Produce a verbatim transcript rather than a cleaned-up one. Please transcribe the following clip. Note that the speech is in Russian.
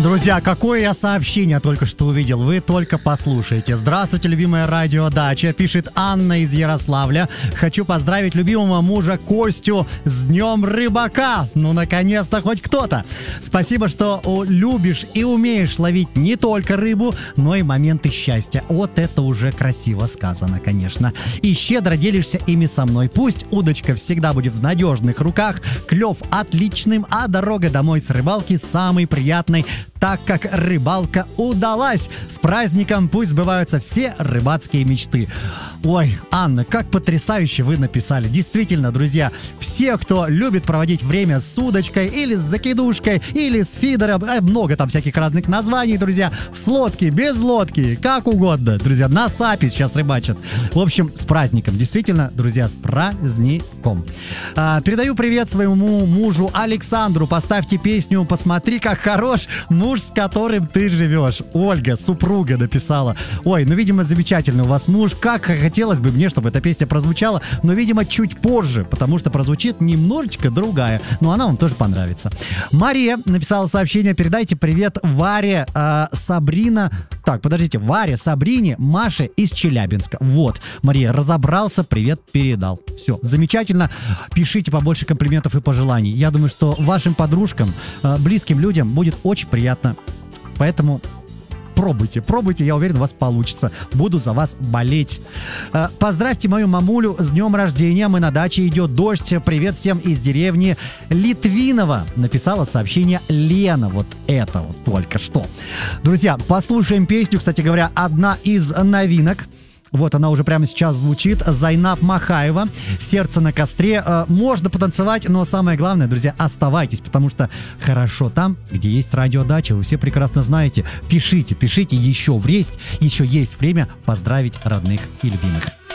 Друзья, какое я сообщение только что увидел, вы только послушайте. Здравствуйте, любимая радиодача, пишет Анна из Ярославля. Хочу поздравить любимого мужа Костю с Днем Рыбака. Ну, наконец-то хоть кто-то. Спасибо, что о, любишь и умеешь ловить не только рыбу, но и моменты счастья. Вот это уже красиво сказано, конечно. И щедро делишься ими со мной. Пусть удочка всегда будет в надежных руках, клев отличным, а дорога домой с рыбалки самой приятной, так как рыбалка удалась. С праздником, пусть сбываются все рыбацкие мечты. Ой, Анна, как потрясающе вы написали. Действительно, друзья, все, кто любит проводить время с удочкой или с закидушкой, или с фидером, э, много там всяких разных названий, друзья, с лодки, без лодки, как угодно, друзья, на сапе сейчас рыбачат. В общем, с праздником, действительно, друзья, с праздником. А, передаю привет своему мужу Александру. Поставьте песню «Посмотри, как хорош муж, с которым ты живешь». Ольга, супруга, написала. Ой, ну, видимо, замечательный у вас муж. Как хотелось бы мне, чтобы эта песня прозвучала, но, видимо, чуть позже, потому что прозвучит немножечко другая. Но она вам тоже понравится. Мария написала сообщение. Передайте привет Варе, э, Сабрина. Так, подождите. Варе, Сабрине, Маше из Челябинска. Вот, Мария, разобрался, привет передал. Все, замечательно. Пишите побольше комплиментов и пожеланий. Я думаю, что вашим подружкам, э, близким людям будет очень приятно. Поэтому пробуйте, пробуйте, я уверен, у вас получится. Буду за вас болеть. Э, поздравьте мою мамулю с днем рождения. Мы на даче, идет дождь. Привет всем из деревни Литвинова. Написала сообщение Лена. Вот это вот только что. Друзья, послушаем песню. Кстати говоря, одна из новинок. Вот она уже прямо сейчас звучит. Зайнаб Махаева «Сердце на костре». Э, можно потанцевать, но самое главное, друзья, оставайтесь, потому что хорошо там, где есть радиодача. Вы все прекрасно знаете. Пишите, пишите, еще есть, еще есть время поздравить родных и любимых.